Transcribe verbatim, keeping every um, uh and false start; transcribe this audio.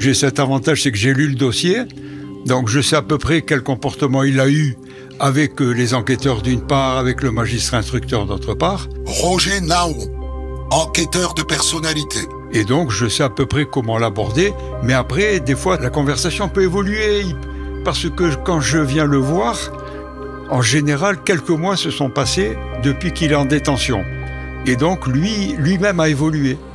j'ai cet avantage, c'est que j'ai lu le dossier, donc je sais à peu près quel comportement il a eu avec les enquêteurs d'une part, avec le magistrat instructeur d'autre part. Roger Naon, enquêteur de personnalité. Et donc je sais à peu près comment l'aborder, mais après, des fois, la conversation peut évoluer, parce que quand je viens le voir, en général, quelques mois se sont passés depuis qu'il est en détention. Et donc lui, lui-même a évolué.